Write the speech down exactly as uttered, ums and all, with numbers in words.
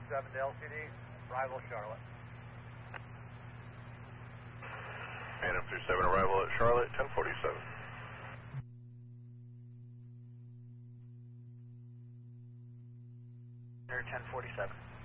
forty-seven to L C D, arrival Charlotte. Phantom two seven, arrival at Charlotte, ten forty-seven. ten forty-seven.